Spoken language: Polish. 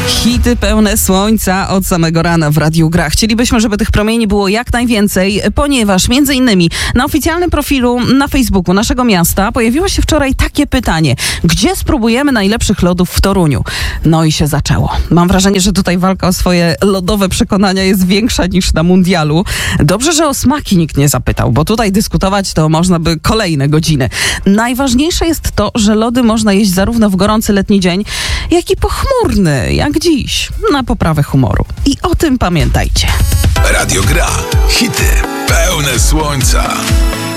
Hity pełne słońca od samego rana w Radiu Gra. Chcielibyśmy, żeby tych promieni było jak najwięcej, ponieważ między innymi na oficjalnym profilu na Facebooku naszego miasta pojawiło się wczoraj takie pytanie: gdzie spróbujemy najlepszych lodów w Toruniu? No i się zaczęło. Mam wrażenie, że tutaj walka o swoje lodowe przekonania jest większa niż na mundialu. Dobrze, że o smaki nikt nie zapytał, bo tutaj dyskutować to można by kolejne godziny. Najważniejsze jest to, że lody można jeść zarówno w gorący letni dzień, jak i pochmurny, jak dziś, na poprawę humoru. I o tym pamiętajcie. Radio Gra. Hity pełne słońca.